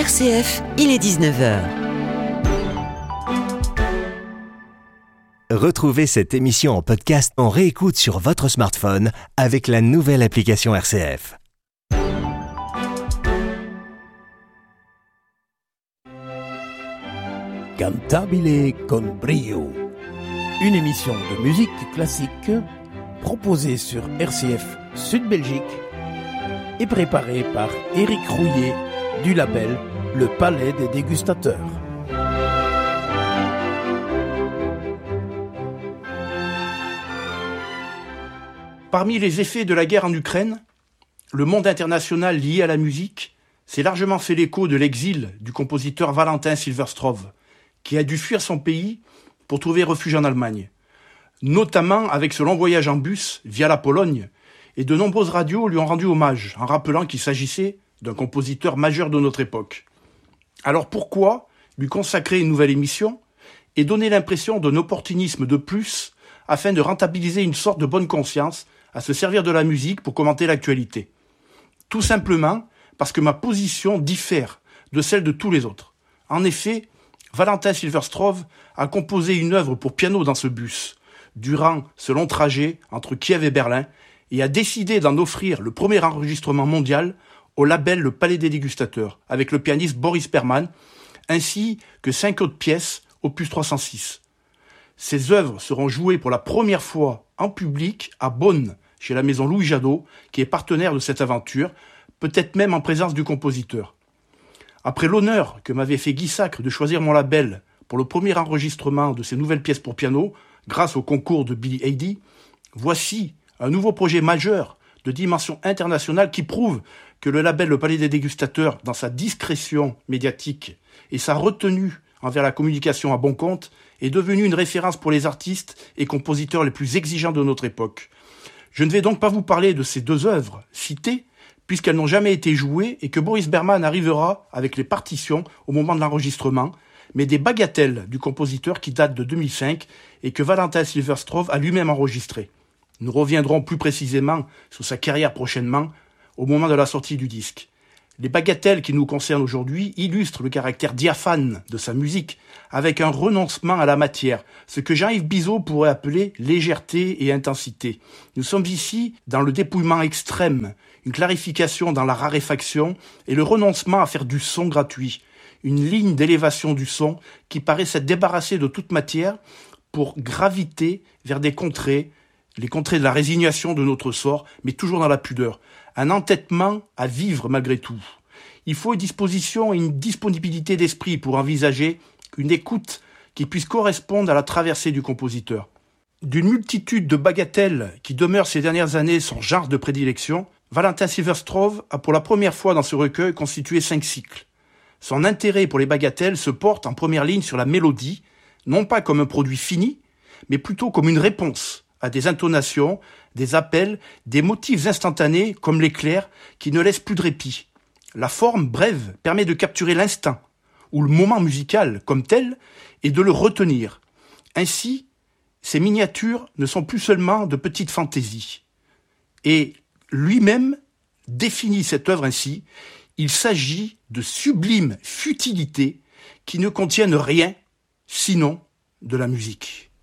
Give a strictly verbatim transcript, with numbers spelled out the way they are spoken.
R C F, il est dix-neuf heures. Retrouvez cette émission en podcast en réécoute sur votre smartphone avec la nouvelle application R C F. Cantabile con brio. Une émission de musique classique proposée sur R C F Sud Belgique et préparée par Éric Rouillet du label Le Palais des Dégustateurs. Parmi les effets de la guerre en Ukraine, le monde international lié à la musique s'est largement fait l'écho de l'exil du compositeur Valentin Silverstrov, qui a dû fuir son pays pour trouver refuge en Allemagne, notamment avec ce long voyage en bus via la Pologne, et de nombreuses radios lui ont rendu hommage en rappelant qu'il s'agissait d'un compositeur majeur de notre époque. Alors pourquoi lui consacrer une nouvelle émission et donner l'impression d'un opportunisme de plus afin de rentabiliser une sorte de bonne conscience à se servir de la musique pour commenter l'actualité? Tout simplement parce que ma position diffère de celle de tous les autres. En effet, Valentin Silverstrov a composé une œuvre pour piano dans ce bus, durant ce long trajet entre Kiev et Berlin, et a décidé d'en offrir le premier enregistrement mondial au label Le Palais des Dégustateurs, avec le pianiste Boris Berman, ainsi que cinq autres pièces, opus trois cent six. Ces œuvres seront jouées pour la première fois en public à Bonn, chez la maison Louis Jadot, qui est partenaire de cette aventure, peut-être même en présence du compositeur. Après l'honneur que m'avait fait Guy Sacre de choisir mon label pour le premier enregistrement de ces nouvelles pièces pour piano, grâce au concours de Billy Eide, voici un nouveau projet majeur de dimension internationale qui prouve que le label Le Palais des Dégustateurs, dans sa discrétion médiatique et sa retenue envers la communication à bon compte, est devenu une référence pour les artistes et compositeurs les plus exigeants de notre époque. Je ne vais donc pas vous parler de ces deux œuvres citées, puisqu'elles n'ont jamais été jouées et que Boris Berman arrivera avec les partitions au moment de l'enregistrement, mais des bagatelles du compositeur qui datent de deux mille cinq et que Valentin Silverstrov a lui-même enregistrées. Nous reviendrons plus précisément sur sa carrière prochainement, au moment de la sortie du disque. Les bagatelles qui nous concernent aujourd'hui illustrent le caractère diaphane de sa musique, avec un renoncement à la matière, ce que Jean-Yves Bizot pourrait appeler légèreté et intensité. Nous sommes ici dans le dépouillement extrême, une clarification dans la raréfaction et le renoncement à faire du son gratuit, une ligne d'élévation du son qui paraît s'être débarrassée de toute matière pour graviter vers des contrées, les contrées de la résignation de notre sort, mais toujours dans la pudeur. Un entêtement à vivre malgré tout. Il faut une disposition et une disponibilité d'esprit pour envisager une écoute qui puisse correspondre à la traversée du compositeur. D'une multitude de bagatelles qui demeurent ces dernières années son genre de prédilection, Valentin Silverstrov a pour la première fois dans ce recueil constitué cinq cycles. Son intérêt pour les bagatelles se porte en première ligne sur la mélodie, non pas comme un produit fini, mais plutôt comme une réponse à des intonations, des appels, des motifs instantanés comme l'éclair qui ne laissent plus de répit. La forme brève permet de capturer l'instant, ou le moment musical comme tel, et de le retenir. Ainsi, ces miniatures ne sont plus seulement de petites fantaisies. Et lui-même définit cette œuvre ainsi, il s'agit de sublimes futilités qui ne contiennent rien, sinon de la musique.